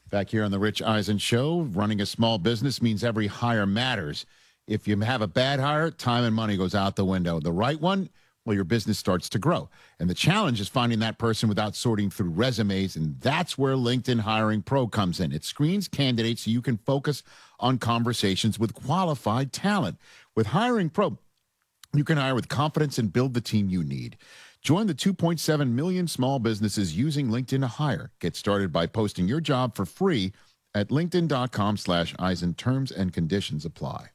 Back here on the Rich Eisen Show, running a small business means every hire matters. If you have a bad hire, time and money goes out the window. The right one, well, your business starts to grow. And the challenge is finding that person without sorting through resumes, and that's where LinkedIn Hiring Pro comes in. It screens candidates so you can focus on conversations with qualified talent. With Hiring Pro, you can hire with confidence and build the team you need. Join the 2.7 million small businesses using LinkedIn to hire. Get started by posting your job for free at linkedin.com/Eisen. Terms and conditions apply.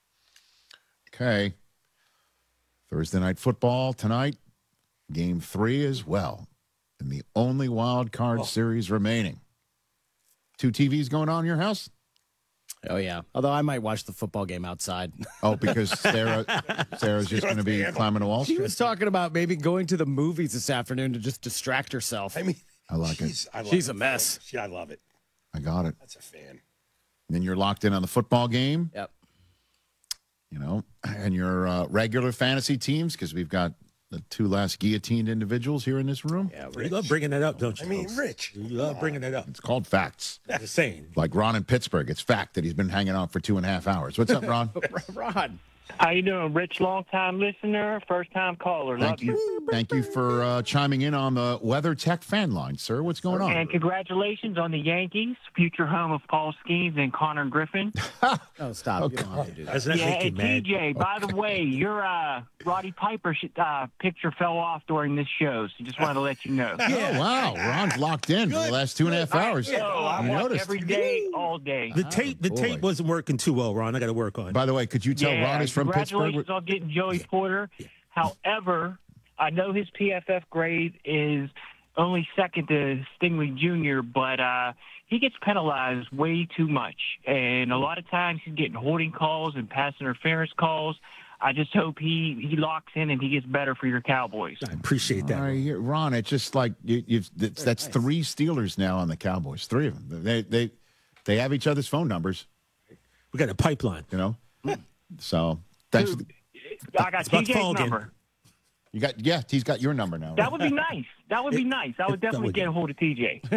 Okay. Thursday night football tonight. Game 3 as well. And the only wild card series remaining. 2 TVs going on in your house? Oh, yeah. Although I might watch the football game outside. Oh, because Sarah's just going to be climbing a wall She street? was talking about maybe going to the movies this afternoon to just distract herself. I mean, I like it. She's a mess. I love it. I got it. That's a fan. And then you're locked in on the football game. Yep. You know, and your regular fantasy teams, because we've got the 2 last guillotined individuals here in this room. Yeah, You love bringing that up, don't you? I mean, folks? Rich. You love bringing that up. It's called facts. Just saying. Like Ron in Pittsburgh. It's fact that he's been hanging out for 2.5 hours. What's up, Ron? Ron. How you doing, Rich? Long-time listener, first-time caller. Thank Love you. Thank you for chiming in on the Weather Tech fan line, sir. What's going on? And congratulations on the Yankees, future home of Paul Skeens and Connor Griffin. Oh, stop. You don't have to do that. Doesn't that Yeah, make you and mad? TJ, by the way, your Roddy Piper picture fell off during this show, so just wanted to let you know. Oh, wow. Ron's locked in for the last 2.5 hours. So I You watch noticed. every day, all day. The tape boy. wasn't working too well, Ron. I got to work on it. By the way, could you tell Yeah, Ron is from congratulations Pittsburgh? on getting Joey Porter. However, I know his PFF grade is only second to Stingley Jr., but he gets penalized way too much. And a lot of times he's getting holding calls and pass interference calls. I just hope he locks in and he gets better for your Cowboys. I appreciate that. All right, Ron, it's just like that's 3 Steelers now on the Cowboys. 3 of them. They have each other's phone numbers, We got a pipeline. you know. So thanks. Dude, I got about TJ's fall again. number. He's got your number now. That would be nice. That would be nice. I would definitely would get a hold of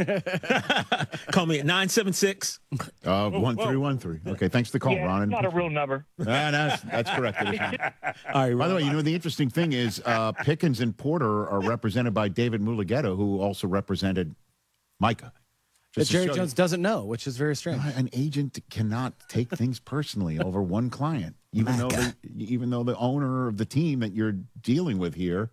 TJ. Call me at 976. 1313. Okay, thanks for the call, Yeah, Ron. it's not a real number. That's correct. It is not. All right, By the way, you know the interesting thing is Pickens and Porter are represented by David Mulughetto, who also represented Micah. That Just to Jerry show Jones doesn't know, which is very strange. An agent cannot take things personally over one client, even though the owner of the team that you're dealing with here,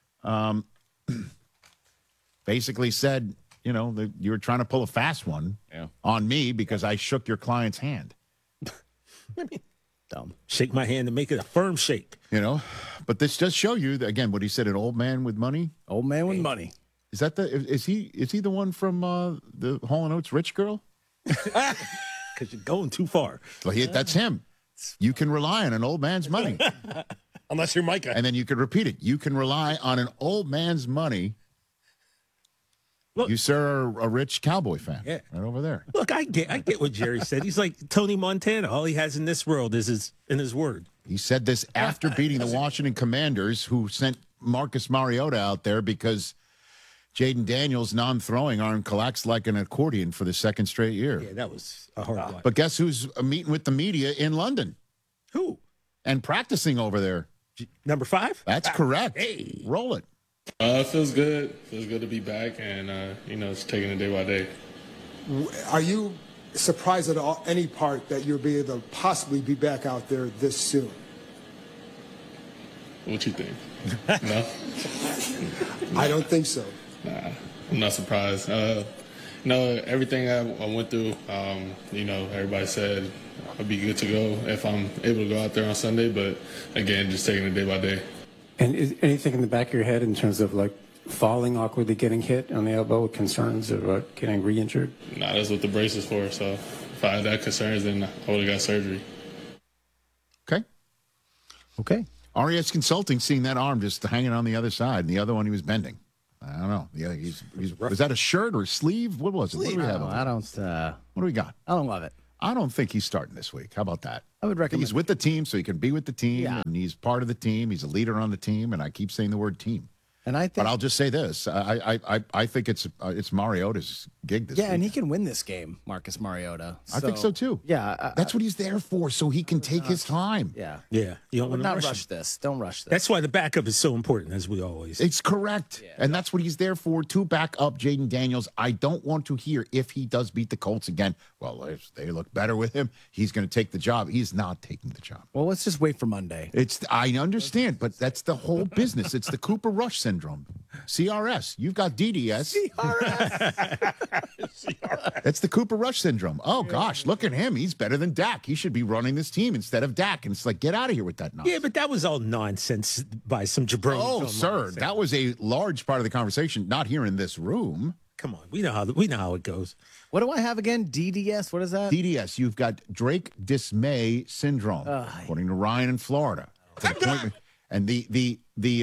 basically said, you know, that you were trying to pull a fast one on me because I shook your client's hand. Dumb. Shake my hand and make it a firm shake. You know, but this does show you that, again, what he said, an old man with money. Old man with money. Is that is he the one from the Hall & Oates Rich Girl? Because you're going too far. Well, that's him. You can rely on an old man's money. Unless you're Micah. And then you could repeat it. You can rely on an old man's money. Look, You, sir, are a rich Cowboy fan. Yeah. Right over there. Look, I get what Jerry said. He's like Tony Montana. All he has in this world is in his word. He said this after beating the Washington Commanders, who sent Marcus Mariota out there because Jaden Daniels' non-throwing arm collapsed like an accordion for the 2nd straight year. Yeah, that was a hard one. But guess who's meeting with the media in London Who? and practicing over there? Number 5? That's correct. Hey. Roll it. It feels good. Feels good to be back, and it's taking it day by day. Are you surprised at any part that you'll be able to possibly be back out there this soon? What you think? No, I don't think so. I'm not surprised. Everything I went through. Everybody said I'd be good to go if I'm able to go out there on Sunday. But again, just taking it day by day. And is anything in the back of your head in terms of like falling awkwardly, getting hit on the elbow, concerns about getting re-injured? Nah, that's what the brace is for. So if I had that concerns, then I would have got surgery. Okay. RES Consulting, seeing that arm just hanging on the other side, and the other one he was bending. I don't know. Yeah, was that a shirt or a sleeve? What was it? What do we have? I don't. What do we got? I don't love it. I don't think he's starting this week. How about that? I would recommend. He's with the team, so he can be with the team, Yeah. and he's part of the team. He's a leader on the team, and I keep saying the word team. And I think, But I'll just say this: I think it's Mariota's gig this and he weekend. can win this game, Marcus Mariota. I think so too. Yeah, That's what he's there for, so he can take his time. Yeah, Yeah, you don't would want to not rush rush this. Don't rush this. That's why the backup is so important, as we always. It's correct. And that's what he's there for, to back up Jaden Daniels. I don't want to hear if he does beat the Colts again. Well, if they look better with him, he's going to take the job. He's not taking the job. Well, let's just wait for Monday. I understand, but that's the whole business. It's the Cooper Rush syndrome. CRS. You've got DDS. That's the Cooper Rush syndrome. Oh, gosh, look at him. He's better than Dak. He should be running this team instead of Dak. And it's like, get out of here with that nonsense. Yeah, but that was all nonsense by some jabronis. Oh, online sir, saying, that was a large part of the conversation, not here in this room. Come on, we know how it goes. What do I have again? DDS. What is that? DDS, you've got Drake Dismay syndrome, according to Ryan in Florida. And the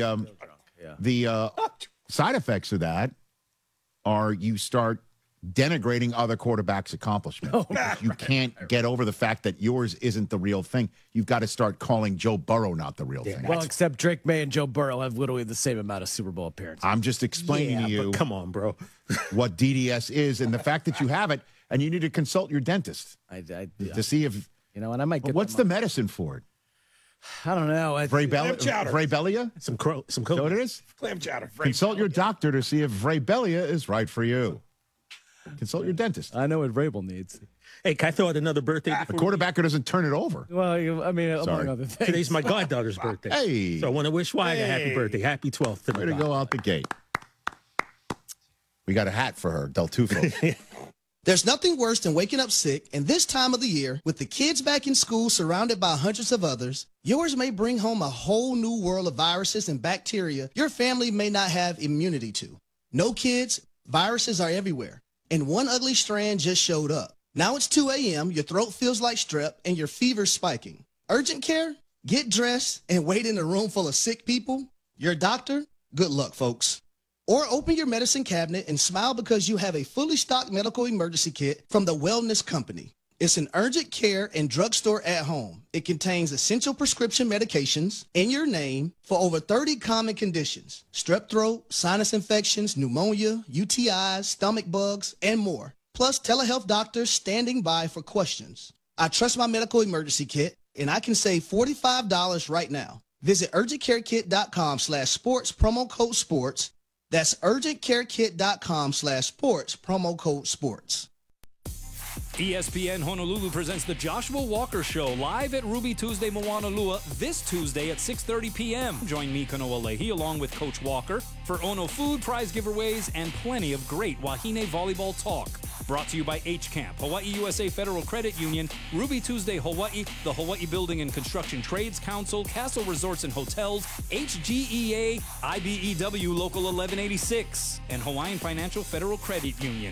side effects of that are you start denigrating other quarterbacks' accomplishments. Because you can't get over the fact that yours isn't the real thing. You've got to start calling Joe Burrow not the real thing. Well, except Drake May and Joe Burrow have literally the same amount of Super Bowl appearances. I'm just explaining to you But come on, bro. what DDS is and the fact that you have it, and you need to consult your dentist to see if. You know, and I might get. What's the medicine for it? I don't know. Vrebelia? Some So what it is? Clam chowder. Consult your doctor to see if Vrebelia is right for you. Consult your dentist. I know what Vrabel needs. Hey, can I throw out another birthday? A quarterback who doesn't turn it over. Well, I mean, Sorry. among other things. Today's my goddaughter's birthday. Hey. So I want to wish Wyatt a happy birthday. Happy 12th to Way the to go out the gate. We got a hat for her, Del Tufo. There's nothing worse than waking up sick, and this time of the year, with the kids back in school surrounded by hundreds of others, yours may bring home a whole new world of viruses and bacteria your family may not have immunity to. No, kids, viruses are everywhere, and one ugly strand just showed up. Now it's 2 a.m., your throat feels like strep, and your fever's spiking. Urgent care? Get dressed and wait in a room full of sick people? Your doctor? Good luck, folks. Or open your medicine cabinet and smile because you have a fully stocked medical emergency kit from the Wellness Company. It's an urgent care and drugstore at home. It contains essential prescription medications in your name for over 30 common conditions: strep throat, sinus infections, pneumonia, UTIs, stomach bugs, and more. Plus telehealth doctors standing by for questions. I trust my medical emergency kit, and I can save $45 right now. Visit urgentcarekit.com/sports, promo code sports. That's urgentcarekit.com/sports, promo code sports. ESPN Honolulu presents the Joshua Walker Show live at Ruby Tuesday Moanalua this Tuesday at 6:30 p.m. Join me, Kanoa Leahy, along with Coach Walker for Ono food, prize giveaways, and plenty of great Wahine volleyball talk. Brought to you by H-Camp, Hawaii USA Federal Credit Union, Ruby Tuesday Hawaii, the Hawaii Building and Construction Trades Council, Castle Resorts and Hotels, HGEA, IBEW Local 1186, and Hawaiian Financial Federal Credit Union.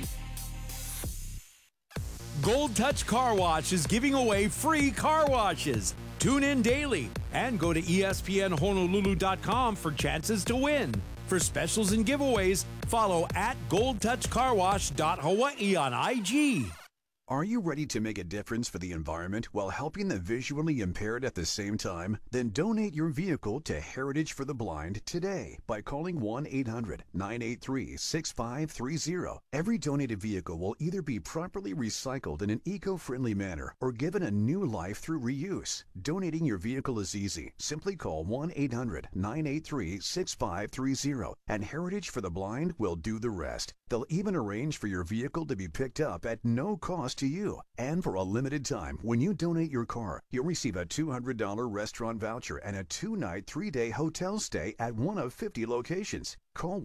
Gold Touch Car Wash is giving away free car washes. Tune in daily and go to ESPNHonolulu.com for chances to win. For specials and giveaways, follow at goldtouchcarwash.hawaii on IG. Are you ready to make a difference for the environment while helping the visually impaired at the same time? Then donate your vehicle to Heritage for the Blind today by calling 1-800-983-6530. Every donated vehicle will either be properly recycled in an eco-friendly manner or given a new life through reuse. Donating your vehicle is easy. Simply call 1-800-983-6530 and Heritage for the Blind will do the rest. They'll even arrange for your vehicle to be picked up at no cost to you. And for a limited time, when you donate your car, you'll receive a $200 restaurant voucher and a 2-night, 3-day hotel stay at one of 50 locations. Call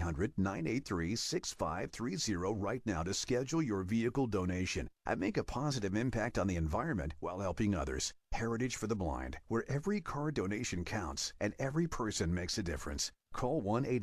1-800-983-6530 right now to schedule your vehicle donation and make a positive impact on the environment while helping others. Heritage for the Blind, where every car donation counts and every person makes a difference. Call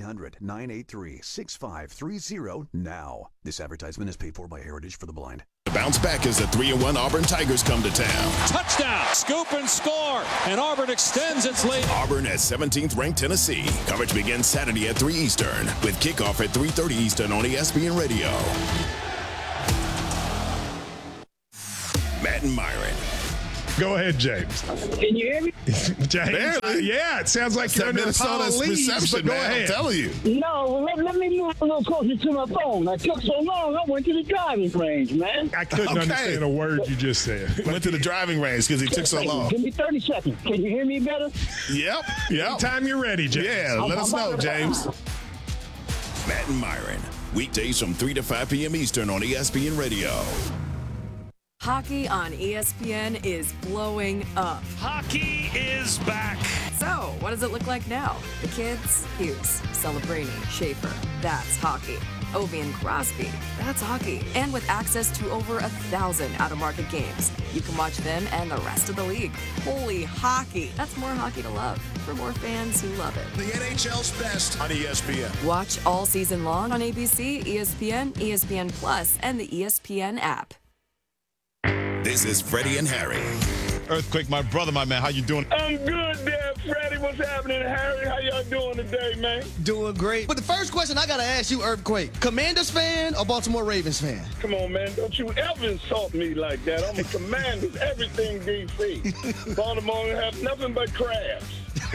1-800-983-6530 now. This advertisement is paid for by Heritage for the Blind. Bounce back as the 3-1 Auburn Tigers come to town. Touchdown! Scoop and score! And Auburn extends its lead. Auburn at 17th ranked Tennessee. Coverage begins Saturday at 3 Eastern with kickoff at 3:30 Eastern on ESPN Radio. Matt and Myron. Go ahead, James. Can you hear me? James? Yeah, it sounds like you're in Minnesota's reception, go man. ahead. I'm telling you. No, let me move a little closer to my phone. I took so long, I went to the driving range, man. I couldn't understand a word you just said. Went to the driving range because he took so long. Give me 30 seconds. Can you hear me better? Yep. Anytime you're ready, James. Yeah, let us know, James. Matt and Myron, weekdays from 3 to 5 p.m. Eastern on ESPN Radio. Hockey on ESPN is blowing up. Hockey is back. So, what does it look like now? The kids? Hughes, Celebrini, Schaefer. That's hockey. Ovi and Crosby. That's hockey. And with access to over 1,000 out-of-market games, you can watch them and the rest of the league. Holy hockey. That's more hockey to love for more fans who love it. The NHL's best on ESPN. Watch all season long on ABC, ESPN, ESPN Plus, and the ESPN app. This is Freddie and Harry. Earthquake, my brother, my man. How you doing? I'm good there, Freddie. What's happening, Harry? How y'all doing today, man? Doing great. But the first question I got to ask you, Earthquake, Commanders fan or Baltimore Ravens fan? Come on, man. Don't you ever insult me like that. I'm a Commanders, everything DC. Baltimore have nothing but crabs.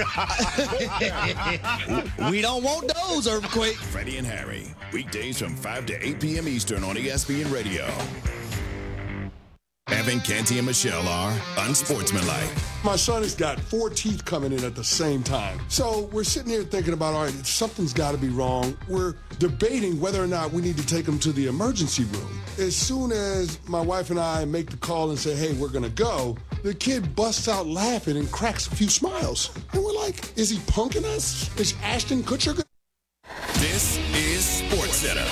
We don't want those, Earthquake. Freddie and Harry, weekdays from 5 to 8 p.m. Eastern on ESPN Radio. Evan, Canty, and Michelle are unsportsmanlike. My son has got 4 teeth coming in at the same time. So we're sitting here thinking about, all right, something's got to be wrong. We're debating whether or not we need to take him to the emergency room. As soon as my wife and I make the call and say, hey, we're going to go, the kid busts out laughing and cracks a few smiles. And we're like, is he punking us? Is Ashton Kutcher good? This is SportsCenter.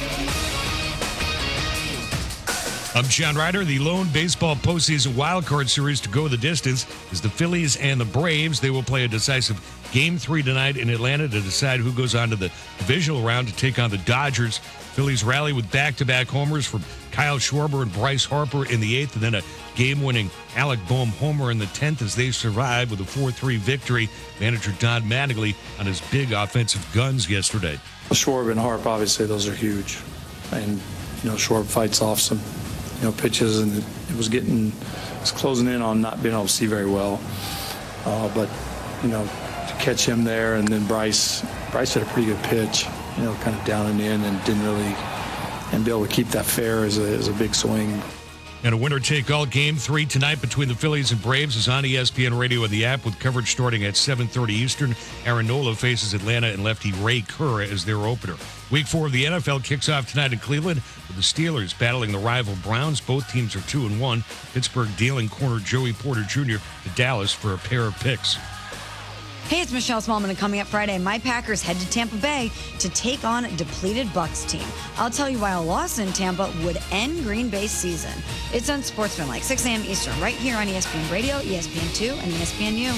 I'm John Ryder. The lone baseball postseason wildcard series to go the distance is the Phillies and the Braves. They will play a decisive Game 3 tonight in Atlanta to decide who goes on to the divisional round to take on the Dodgers. Phillies rally with back-to-back homers from Kyle Schwarber and Bryce Harper in the 8th, and then a game-winning Alec Boehm homer in the 10th as they survive with a 4-3 victory. Manager Don Mattingly on his big offensive guns yesterday. Schwarber and Harp, obviously, those are huge. And, Schwarber fights off some pitches, and it was closing in on not being able to see very well. But, to catch him there, and then Bryce had a pretty good pitch, kind of down and in, and didn't really, and be able to keep that fair is a big swing. And a winner-take-all Game 3 tonight between the Phillies and Braves is on ESPN Radio and the app with coverage starting at 7:30 Eastern. Aaron Nola faces Atlanta and lefty Ray Kerr as their opener. Week 4 of the NFL kicks off tonight in Cleveland with the Steelers battling the rival Browns. Both teams are 2-1. Pittsburgh dealing corner Joey Porter Jr. to Dallas for a pair of picks. Hey, it's Michelle Smallman, and coming up Friday, my Packers head to Tampa Bay to take on a depleted Bucs team. I'll tell you why a loss in Tampa would end Green Bay's season. It's Unsportsmanlike, 6 a.m. Eastern, right here on ESPN Radio, ESPN2, and ESPNU.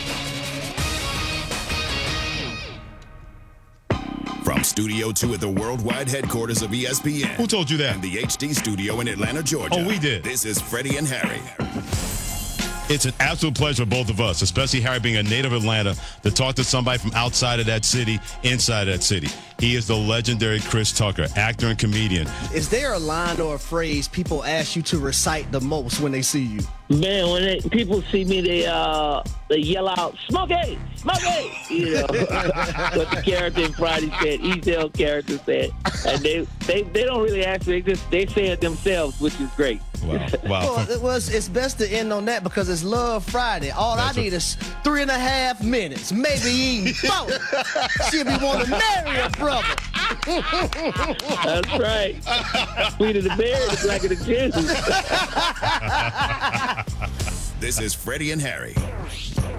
From Studio 2 at the worldwide headquarters of ESPN. Who told you that? And the HD studio in Atlanta, Georgia. Oh, we did. This is Freddie and Harry. It's an absolute pleasure for both of us, especially Harry being a native Atlanta, to talk to somebody from outside of that city, inside of that city. He is the legendary Chris Tucker, actor and comedian. Is there a line or a phrase people ask you to recite the most when they see you? Man, when people see me, they yell out, "Smokey, Smokey!" What the character in Friday said, Ezel character said, and they don't really ask me; they say it themselves, which is great. Wow. Well, it's best to end on that because it's Love Friday. All I need is 3.5 minutes, maybe even 4. She'll be wanting to marry a brother. That's right. Sweet as the berry, the black of the Jews. This is Freddie and Harry.